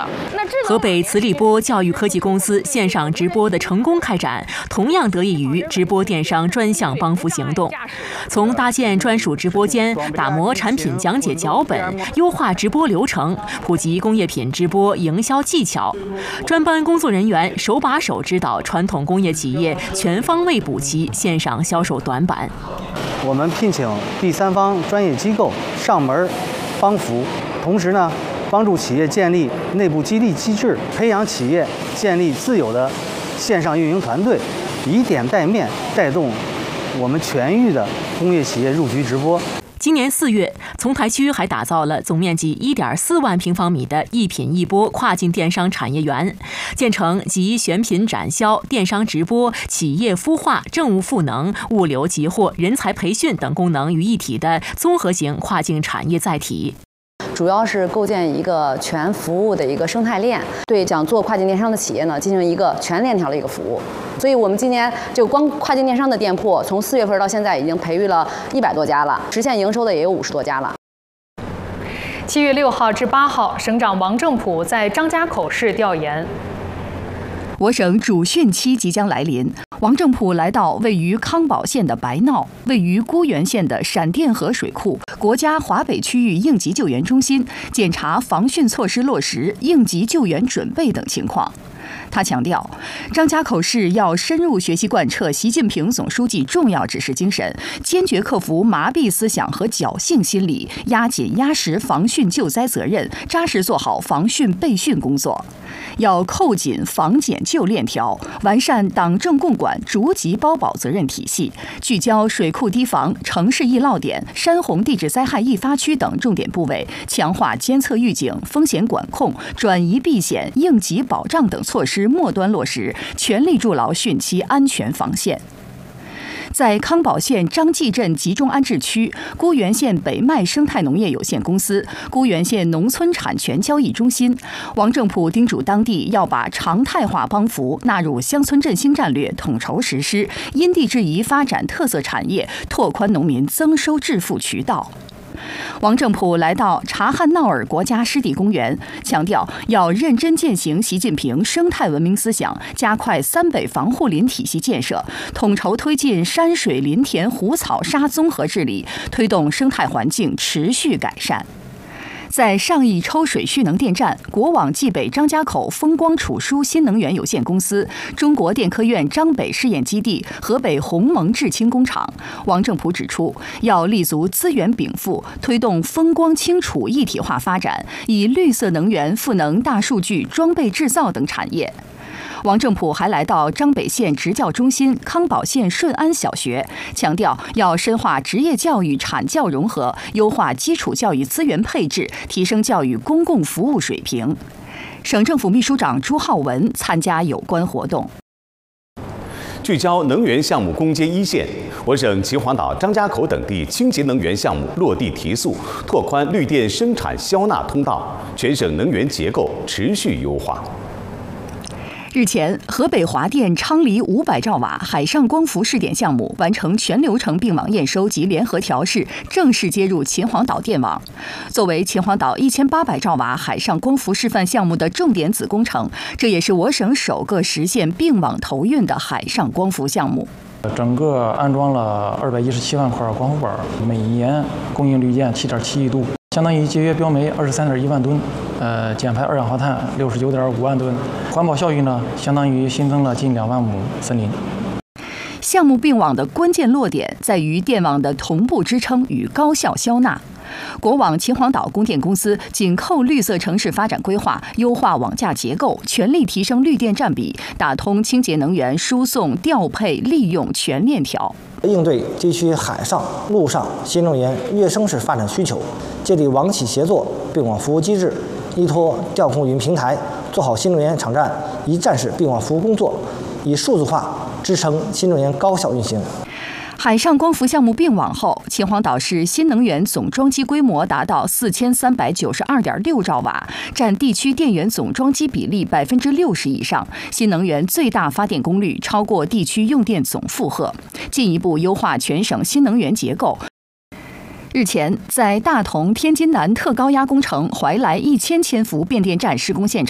了。 河北磁力波教育科技公司线上直播的成功开展，同样得益于直播电商专项帮扶行动。从搭建专属直播间、打磨产品讲解脚本、优化直播流程、普及工业品直播营销技巧，专班工作人员手把手指导传统工业企业全方位补齐线上销售短板。 我们聘请第三方专业机构上门帮扶，同时呢，帮助企业建立内部激励机制，培养企业建立自有的线上运营团队，以点带面，带动我们全域的工业企业入局直播。 今年4月，丛台区还打造了总面积1.4万平方米的一品一播跨境电商产业园，建成集选品展销、电商直播、企业孵化、政务赋能、物流集货、人才培训等功能于一体的综合型跨境产业载体。 主要是构建一个全服务的一个生态链，对想做跨境电商的企业呢进行一个全链条的一个服务。所以我们今年就光跨境电商的店铺，从4月份到现在已经培育了100多家了，实现营收的也有50多家了。 7月6号至8号，省长王正普在张家口市调研。 我省主汛期即将来临，王正普来到位于康保县的白闹、位于沽源县的闪电河水库、国家华北区域应急救援中心，检查防汛措施落实、应急救援准备等情况。他强调，张家口市要深入学习贯彻习近平总书记重要指示精神，坚决克服麻痹思想和侥幸心理，压紧压实防汛救灾责任，扎实做好防汛备汛工作。要扣紧防减救链条，完善党政共管逐级包保责任体系，聚焦水库堤防、城市易涝点、山洪地质灾害易发区等重点部位，强化监测预警、风险管控、转移避险、应急保障等措施末端落实，全力筑牢汛期安全防线。在康保县张继镇集中安置区、沽源县北麦生态农业有限公司、沽源县农村产权交易中心，王正普叮嘱当地要把常态化帮扶纳入乡村振兴战略，统筹实施，因地制宜发展特色产业，拓宽农民增收致富渠道。王正普来到察罕淖尔国家湿地公园，强调要认真践行习近平生态文明思想，加快三北防护林体系建设，统筹推进山水林田湖草沙综合治理，推动生态环境持续改善。在上亿抽水蓄能电站、国网冀北张家口风光储输新能源有限公司、中国电科院张北试验基地、河北鸿蒙制氢工厂，王正普指出，要立足资源禀赋，推动风光氢储一体化发展，以绿色能源赋能大数据、装备制造等产业。王正普还来到张北县职教中心、康保县顺安小学，强调要深化职业教育产教融合，优化基础教育资源配置，提升教育公共服务水平。省政府秘书长朱浩文参加有关活动。 聚焦能源项目攻坚一线，我省秦皇岛、张家口等地清洁能源项目落地提速，拓宽绿电生产销纳通道，全省能源结构持续优化。 日前，河北华电昌黎500兆瓦海上光伏试点项目完成全流程并网验收及联合调试，正式接入秦皇岛电网。作为秦皇岛1800兆瓦海上光伏示范项目的重点子工程，这也是我省首个实现并网投运的海上光伏项目。 整个安装了217万块光伏板，每年供应绿电7.7亿度，相当于节约标煤23.1万吨，减排二氧化碳69.5万吨，环保效益呢，相当于新增了近2万亩森林。 项目并网的关键落点在于电网的同步支撑与高效消纳。国网秦皇岛供电公司紧扣绿色城市发展规划，优化网架结构，全力提升绿电占比，打通清洁能源输送、调配、利用全链条， 应对地区海上、陆上新能源跃升式发展需求，建立网企协作并网服务机制，依托调控云平台，做好新能源场站一站式并网服务工作，以数字化支撑新能源高效运行。 海上光伏项目并网后，秦皇岛市新能源总装机规模达到4392.6兆瓦，占地区电源总装机比例60%以上，新能源最大发电功率超过地区用电总负荷，进一步优化全省新能源结构。日前，在大同天津南特高压工程怀来1000千伏变电站施工现场，